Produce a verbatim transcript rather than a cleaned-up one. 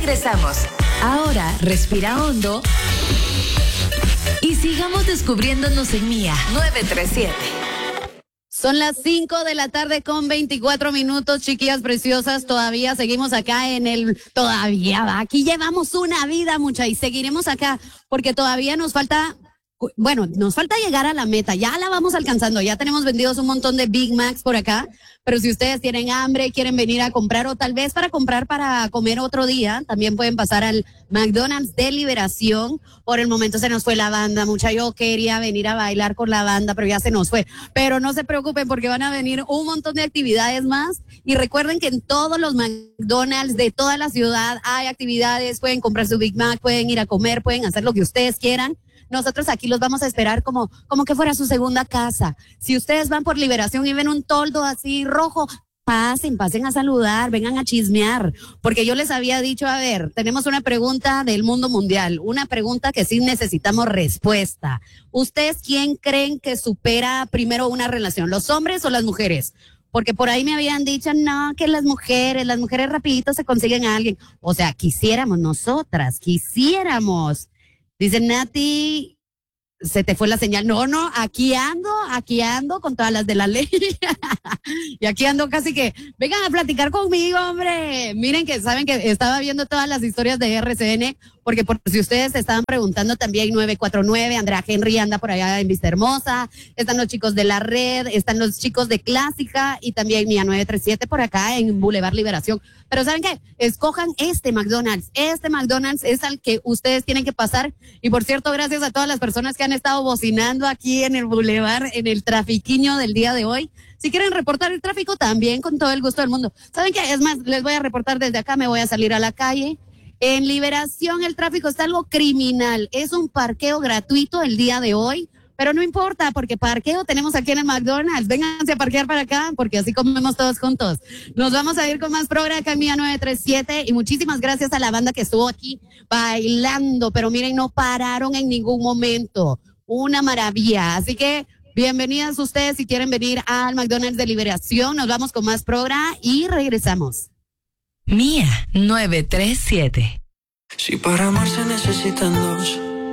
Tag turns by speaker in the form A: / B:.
A: regresamos. Ahora respira hondo y sigamos descubriéndonos en Mía nueve tres siete.
B: Son las cinco de la tarde con veinticuatro minutos, chiquillas preciosas. Todavía seguimos acá en el... Todavía va. Aquí llevamos una vida, mucha, y seguiremos acá porque todavía nos falta... Bueno, nos falta llegar a la meta. Ya la vamos alcanzando. Ya tenemos vendidos un montón de Big Macs por acá. Pero si ustedes tienen hambre, quieren venir a comprar o tal vez para comprar para comer otro día, también pueden pasar al McDonald's de Liberación. Por el momento se nos fue la banda, mucha. Yo quería venir a bailar con la banda, pero ya se nos fue. Pero no se preocupen porque van a venir un montón de actividades más. Y recuerden que en todos los McDonald's de toda la ciudad hay actividades. Pueden comprar su Big Mac, pueden ir a comer, pueden hacer lo que ustedes quieran. Nosotros aquí los vamos a esperar como, como que fuera su segunda casa. Si ustedes van por Liberación y ven un toldo así rojo, pasen, pasen a saludar, vengan a chismear. Porque yo les había dicho, a ver, tenemos una pregunta del mundo mundial, una pregunta que sí necesitamos respuesta. ¿Ustedes quién creen que supera primero una relación, los hombres o las mujeres? Porque por ahí me habían dicho, no, que las mujeres, las mujeres rapidito se consiguen a alguien. O sea, quisiéramos nosotras, quisiéramos. Dice Nati, se te fue la señal. No, no, aquí ando, aquí ando con todas las de la ley. Y aquí ando casi que, vengan a platicar conmigo, hombre. Miren que saben que estaba viendo todas las historias de R C N, porque por si ustedes se estaban preguntando también nueve cuatro nueve, Andrea Henry anda por allá en Vista Hermosa, están los chicos de la red, están los chicos de Clásica y también Mía nueve tres siete por acá en Boulevard Liberación. Pero ¿saben qué? Escojan este McDonald's, este McDonald's es al que ustedes tienen que pasar. Y por cierto, gracias a todas las personas que han estado bocinando aquí en el Boulevard, en el trafiquiño del día de hoy. Si quieren reportar el tráfico, también con todo el gusto del mundo. ¿Saben qué? Es más, les voy a reportar desde acá, me voy a salir a la calle. En Liberación el tráfico está algo criminal. Es un parqueo gratuito el día de hoy, pero no importa porque parqueo tenemos aquí en el McDonald's. Vénganse a parquear para acá porque así comemos todos juntos. Nos vamos a ir con más programa acá en Mía nueve tres siete y muchísimas gracias a la banda que estuvo aquí bailando, pero miren, no pararon en ningún momento. Una maravilla. Así que bienvenidas ustedes si quieren venir al McDonald's de Liberación. Nos vamos con más programa y regresamos.
A: Mía nueve tres siete.
C: Si para amar se necesitan dos,